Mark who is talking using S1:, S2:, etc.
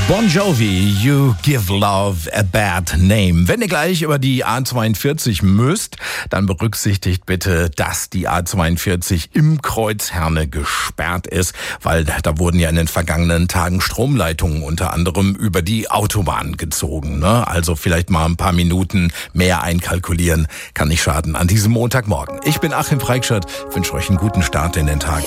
S1: Bon Jovi, You Give Love a Bad Name. Wenn ihr gleich über die A42 müsst, dann berücksichtigt bitte, dass die A42 im Kreuz Herne gesperrt ist, weil da wurden ja in den vergangenen Tagen Stromleitungen unter anderem über die Autobahn gezogen. Ne? Also vielleicht mal ein paar Minuten mehr einkalkulieren, kann nicht schaden an diesem Montagmorgen. Ich bin Achim Freikschat, wünsche euch einen guten Start in den Tag.